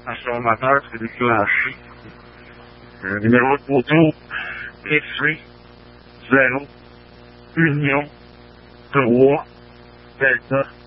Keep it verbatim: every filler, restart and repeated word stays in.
transformateur s'est déclenché. Le numéro de poteau, P C, zéro, Union, trois, Delta,